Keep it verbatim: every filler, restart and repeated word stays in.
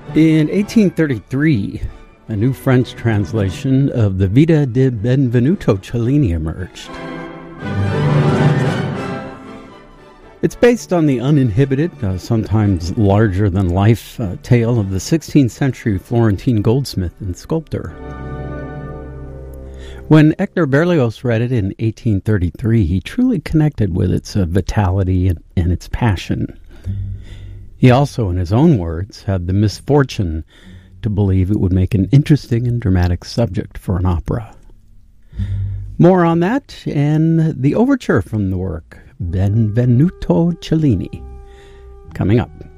In eighteen thirty-three, a new French translation of the Vita di Benvenuto Cellini emerged. It's based on the uninhibited, uh, sometimes larger-than-life uh, tale of the sixteenth century Florentine goldsmith and sculptor. When Hector Berlioz read it in eighteen thirty-three, he truly connected with its uh, vitality and, and its passion. He also, in his own words, had the misfortune to believe it would make an interesting and dramatic subject for an opera. More on that and the overture from the work, Benvenuto Cellini, coming up.